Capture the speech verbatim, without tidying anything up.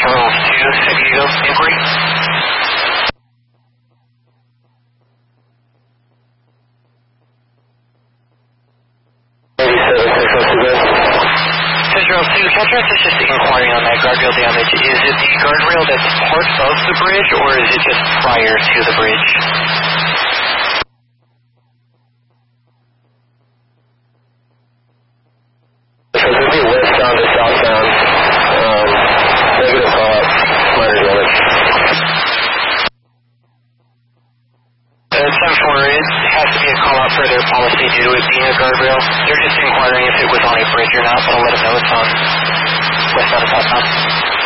Central two, San Diego, inquiry. Central two, Caltrans is just inquiring on that guardrail damage. Is it the guardrail that's part of the bridge, or is it just prior to the bridge? So it's going to be westbound to southbound. Um, negative call up, minor damage. Uh, ten four, it has to be a call out for their policy due to it being a guardrail. They're just inquiring if it was on a bridge or not, but I'll let them know it's on westbound to southbound.